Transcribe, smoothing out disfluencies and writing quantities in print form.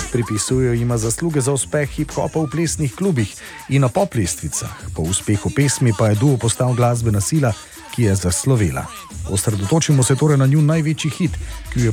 Pripisujejo jima zasluge za uspeh hip-hopa v plesnih klubih in na pop lestvicah. Po uspehu pesmi pa je duo postal glasbena sila, ki je zaslovela. Osredotočimo se torej na njun največji hit, ki jo je